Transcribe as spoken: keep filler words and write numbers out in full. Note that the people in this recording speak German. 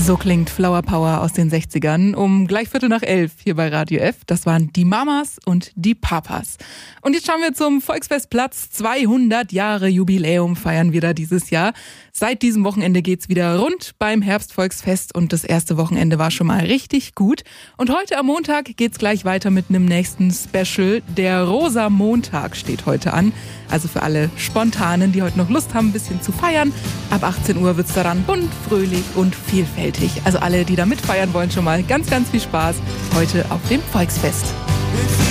So klingt Flower Power aus den sechzigern um gleich Viertel nach elf hier bei Radio F. Das waren die Mamas und die Papas. Und jetzt schauen wir zum Volksfestplatz. zweihundert Jahre Jubiläum feiern wir da dieses Jahr. Seit diesem Wochenende geht's wieder rund beim Herbstvolksfest und das erste Wochenende war schon mal richtig gut. Und heute am Montag geht's gleich weiter mit einem nächsten Special. Der Rosa-Montag steht heute an. Also für alle Spontanen, die heute noch Lust haben, ein bisschen zu feiern. Ab achtzehn Uhr wird's daran bunt, fröhlich und vielfältig. Also alle, die da mitfeiern wollen, schon mal ganz, ganz viel Spaß heute auf dem Volksfest.